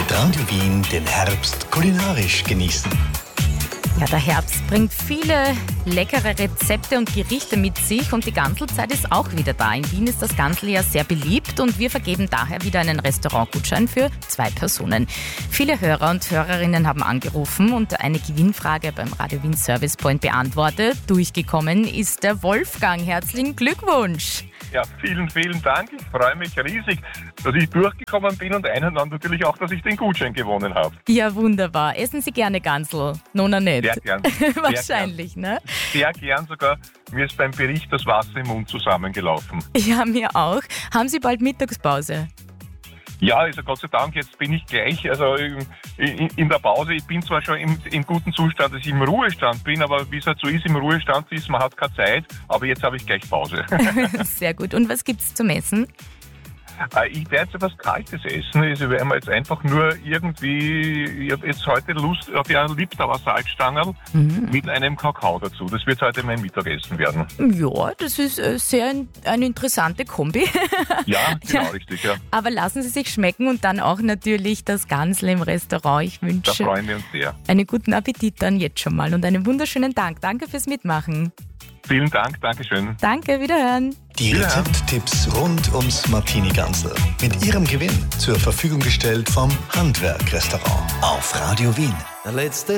mit Radio Wien den Herbst kulinarisch genießen. Ja, der Herbst bringt viele leckere Rezepte und Gerichte mit sich und die Ganselzeit ist auch wieder da. In Wien ist das Gansel ja sehr beliebt und wir vergeben daher wieder einen Restaurantgutschein für 2 Personen. Viele Hörer und Hörerinnen haben angerufen und eine Gewinnfrage beim Radio Wien Service Point beantwortet. Durchgekommen ist der Wolfgang. Herzlichen Glückwunsch! Ja, vielen, vielen Dank. Ich freue mich riesig, dass ich durchgekommen bin und natürlich auch, dass ich den Gutschein gewonnen habe. Ja, wunderbar. Essen Sie gerne Gansel? Nona nicht. Sehr gern. Wahrscheinlich, gern. Ne? Sehr gern sogar. Mir ist beim Bericht das Wasser im Mund zusammengelaufen. Ja, mir auch. Haben Sie bald Mittagspause? Ja, also Gott sei Dank, jetzt bin ich gleich in der Pause. Ich bin zwar schon im guten Zustand, dass ich im Ruhestand bin, aber wie es halt so ist, im Ruhestand ist, man hat keine Zeit, aber jetzt habe ich gleich Pause. Sehr gut. Und was gibt's zum Essen? Ich werde jetzt etwas Kaltes essen. Ich werde mir jetzt einfach nur irgendwie, ich habe jetzt heute Lust auf ein Liptauer Salzstangerl mit einem Kakao dazu. Das wird heute mein Mittagessen werden. Ja, das ist sehr eine interessante Kombi. Ja, genau, richtig, ja. Aber lassen Sie sich schmecken und dann auch natürlich das Gansel im Restaurant. Ich wünsche Da freuen wir uns sehr. einen guten Appetit dann jetzt schon mal und einen wunderschönen Tag. Danke fürs Mitmachen. Vielen Dank, Dankeschön. Danke, wiederhören. Die Rezepttipps rund ums Martini-Gansel mit Ihrem Gewinn zur Verfügung gestellt vom Handwerk-Restaurant auf Radio Wien. Der letzte